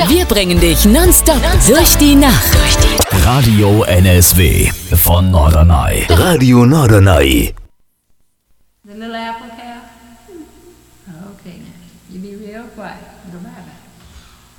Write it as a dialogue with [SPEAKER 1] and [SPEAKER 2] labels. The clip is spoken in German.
[SPEAKER 1] Wir bringen dich nonstop durch die Nacht.
[SPEAKER 2] Radio NSW von Norderney.
[SPEAKER 3] Radio Norderney.
[SPEAKER 4] The little apple calf? Okay, you be real quiet. Go bye-bye.